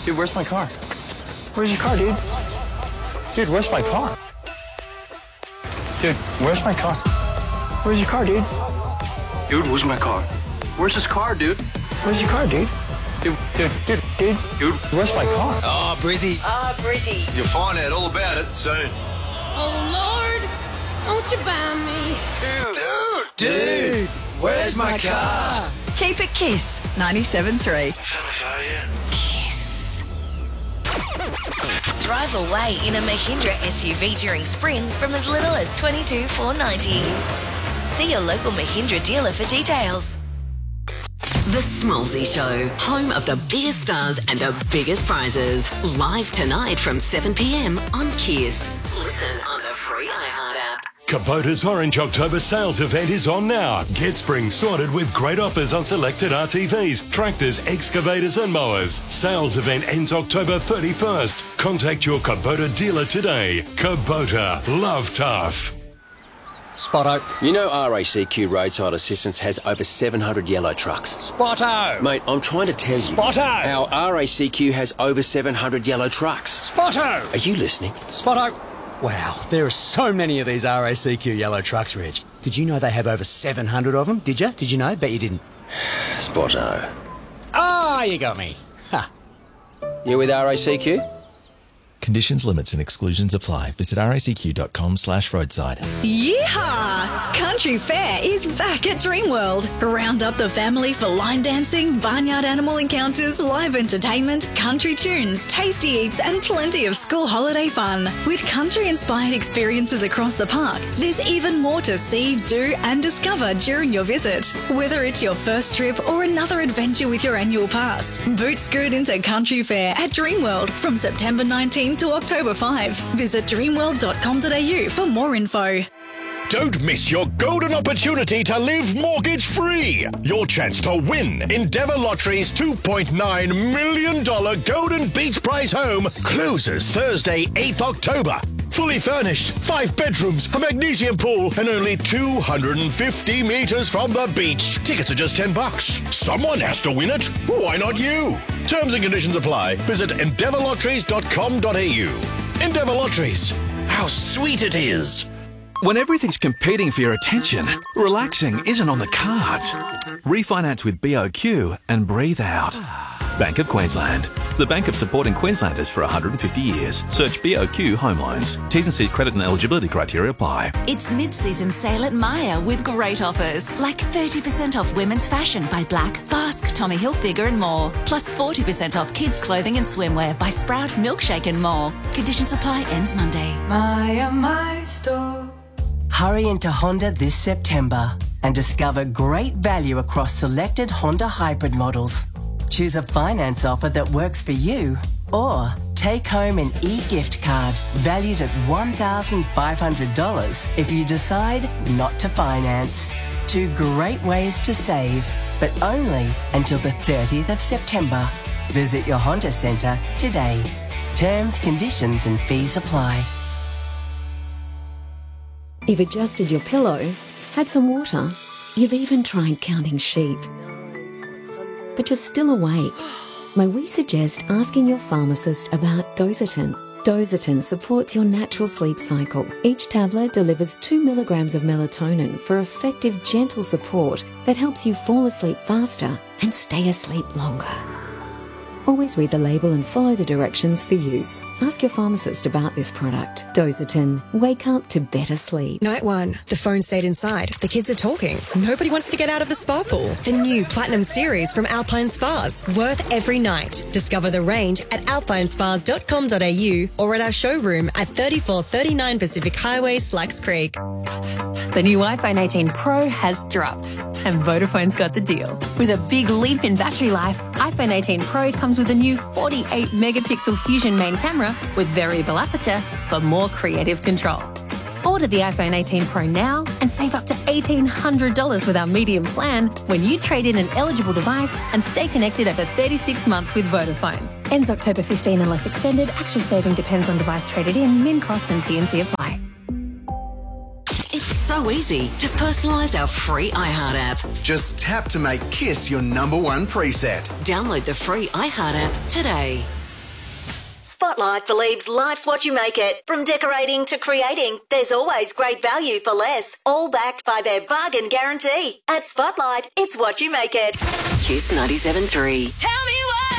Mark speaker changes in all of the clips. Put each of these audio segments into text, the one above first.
Speaker 1: Dude, where's my car? Where's your car, dude? Dude, where's my car? Dude, where's my car? Where's your car, dude? Dude, where's my car? Where's his car, dude? Where's your car, dude? Dude, where's my car?
Speaker 2: Oh, Brizzy.
Speaker 3: You'll find out all about it soon.
Speaker 4: Oh, Lord, won't you buy me?
Speaker 3: Dude, where's my car?
Speaker 5: Keep it Kiss 97.3. Kiss.
Speaker 6: Drive away in a Mahindra SUV during spring from as little as $22,490. See your local Mahindra dealer for details.
Speaker 5: The Smallsy Show, home of the biggest stars and the biggest prizes. Live tonight from 7 p.m. on Kiss. Listen on the free iHeart app.
Speaker 7: Kubota's Orange October sales event is on now. Get spring sorted with great offers on selected RTVs, tractors, excavators and mowers. Sales event ends October 31st. Contact your Kubota dealer today. Kubota, love tough.
Speaker 2: Spotto.
Speaker 8: You know RACQ Roadside Assistance has over 700 yellow trucks.
Speaker 2: Spotto.
Speaker 8: Mate, I'm trying to tell you.
Speaker 2: Spotto.
Speaker 8: Our RACQ has over 700 yellow trucks.
Speaker 2: Spotto.
Speaker 8: Are you listening?
Speaker 2: Spotto. Wow, there are so many of these RACQ yellow trucks, Reg. Did you know they have over 700 of them? Did you? Did you know? Bet you didn't.
Speaker 8: Spotto.
Speaker 2: Ah, you got me. Ha.
Speaker 8: You with RACQ?
Speaker 9: Conditions, limits and exclusions apply. Visit racq.com/roadside.
Speaker 5: Yeehaw! Country Fair is back at Dreamworld. Round up the family for line dancing, barnyard animal encounters, live entertainment, country tunes, tasty eats and plenty of school holiday fun. With country-inspired experiences across the park, there's even more to see, do and discover during your visit. Whether it's your first trip or another adventure with your annual pass, boot scoot into Country Fair at Dreamworld from September 19 to October 5. Visit dreamworld.com.au for more info.
Speaker 10: Don't miss your golden opportunity to live mortgage-free. Your chance to win Endeavour Lottery's $2.9 million Golden Beach Prize home closes Thursday, 8th October. Fully furnished, 5 bedrooms, a magnesium pool, and only 250 metres from the beach. Tickets are just $10. Someone has to win it. Why not you? Terms and conditions apply. Visit endeavourlotteries.com.au. Endeavour Lotteries. How sweet it is.
Speaker 11: When everything's competing for your attention, relaxing isn't on the cards. Refinance with BOQ and breathe out. Bank of Queensland. The bank of supporting Queenslanders for 150 years. Search BOQ Home Loans. T's and C's credit and eligibility criteria apply.
Speaker 6: It's mid-season sale at Myer with great offers, like 30% off women's fashion by Black, Basque, Tommy Hilfiger and more. Plus 40% off kids' clothing and swimwear by Sprout, Milkshake and more. Conditions apply, ends Monday.
Speaker 4: Myer, my store.
Speaker 12: Hurry into Honda this September and discover great value across selected Honda hybrid models. Choose a finance offer that works for you, or take home an e-gift card valued at $1,500 if you decide not to finance. 2 great ways to save, but only until the 30th of September. Visit your Honda Centre today. Terms, conditions and fees apply.
Speaker 13: You've adjusted your pillow, had some water, you've even tried counting sheep. But you're still awake. May we suggest asking your pharmacist about Dositin? Dositin supports your natural sleep cycle. Each tablet delivers 2 milligrams of melatonin for effective, gentle support that helps you fall asleep faster and stay asleep longer. Always read the label and follow the directions for use. Ask your pharmacist about this product. Dositin. Wake up to better sleep.
Speaker 14: Night 1. The phone stayed inside. The kids are talking. Nobody wants to get out of the spa pool. The new Platinum Series from Alpine Spas. Worth every night. Discover the range at alpinespas.com.au or at our showroom at 3439 Pacific Highway, Slacks Creek.
Speaker 15: The new iPhone 18 Pro has dropped, and Vodafone's got the deal. With a big leap in battery life, iPhone 18 Pro comes with a new 48-megapixel Fusion main camera with variable aperture for more creative control. Order the iPhone 18 Pro now and save up to $1,800 with our medium plan when you trade in an eligible device and stay connected over 36 months with Vodafone. Ends October 15 unless extended. Actual saving depends on device traded in. Min cost and T&C apply.
Speaker 5: It's so easy to personalise our free iHeart app.
Speaker 3: Just tap to make Kiss your #1 preset.
Speaker 5: Download the free iHeart app today.
Speaker 16: Spotlight believes life's what you make it. From decorating to creating, there's always great value for less. All backed by their bargain guarantee. At Spotlight, it's what you make it.
Speaker 5: Kiss 97.3.
Speaker 4: Tell me what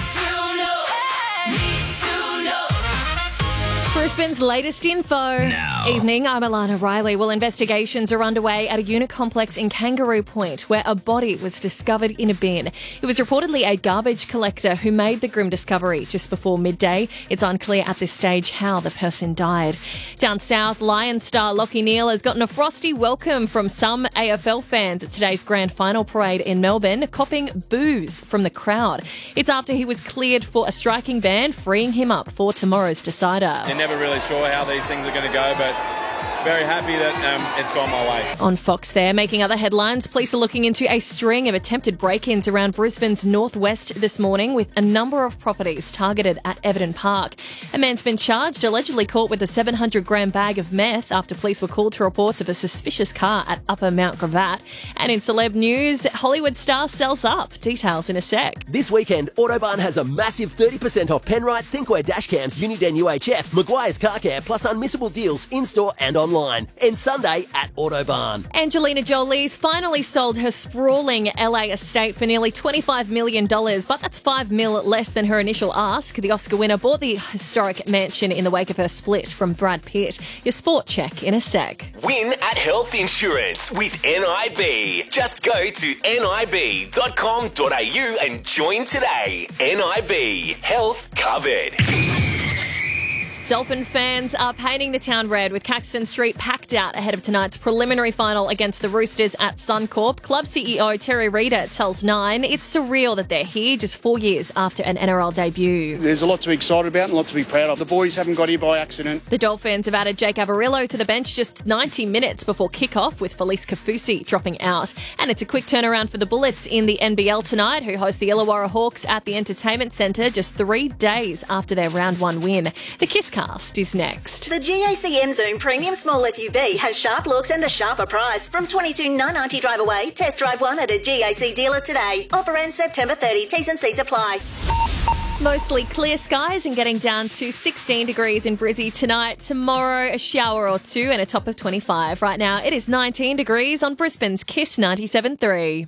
Speaker 4: I need to know.
Speaker 17: Brisbane's latest info.
Speaker 18: Now.
Speaker 17: Evening, I'm Alana Riley. Well, investigations are underway at a unit complex in Kangaroo Point where a body was discovered in a bin. It was reportedly a garbage collector who made the grim discovery just before midday. It's unclear at this stage how the person died. Down south, Lion star Lachie Neale has gotten a frosty welcome from some AFL fans at today's grand final parade in Melbourne, copping boos from the crowd. It's after he was cleared for a striking ban, freeing him up for tomorrow's decider.
Speaker 19: You're never really sure how these things are going to go, but very happy that it's gone my way.
Speaker 17: On Fox there, making other headlines, police are looking into a string of attempted break-ins around Brisbane's northwest this morning with a number of properties targeted at Everton Park. A man's been charged, allegedly caught with a 700-gram bag of meth after police were called to reports of a suspicious car at Upper Mount Gravatt. And in celeb news, Hollywood star sells up. Details in a sec.
Speaker 20: This weekend, Autobarn has a massive 30% off Penrite, Thinkware dashcams, Uniden UHF, Maguire's Car Care, plus unmissable deals in-store and online. And Sunday at Autobarn.
Speaker 17: Angelina Jolie's finally sold her sprawling LA estate for nearly $25 million, but that's $5 million less than her initial ask. The Oscar winner bought the historic mansion in the wake of her split from Brad Pitt. Your sport check in a sec.
Speaker 18: Win at health insurance with NIB. Just go to nib.com.au and join today. NIB. Health covered.
Speaker 17: Dolphin fans are painting the town red with Caxton Street packed out ahead of tonight's preliminary final against the Roosters at Suncorp. Club CEO Terry Reader tells Nine it's surreal that they're here just 4 years after an NRL debut.
Speaker 21: There's a lot to be excited about and a lot to be proud of. The boys haven't got here by accident.
Speaker 17: The Dolphins have added Jake Avarillo to the bench just 90 minutes before kick-off with Felice Kafusi dropping out. And it's a quick turnaround for the Bullets in the NBL tonight, who host the Illawarra Hawks at the Entertainment Centre just 3 days after their round 1 win. The Kisscast is next.
Speaker 16: The GAC M Zoom Premium Small SUV has sharp looks and a sharper price. From $22,990 drive away. Test drive one at a GAC dealer today. Offer ends September 30. T's and C's apply.
Speaker 17: Mostly clear skies and getting down to 16 degrees in Brizzy tonight. Tomorrow, a shower or two and a top of 25. Right now, it is 19 degrees on Brisbane's Kiss 97.3.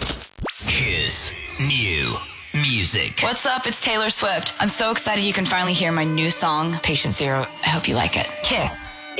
Speaker 18: Kiss New Music.
Speaker 22: What's up? It's Taylor Swift. I'm so excited you can finally hear my new song, Patient Zero. I hope you like it.
Speaker 6: Kiss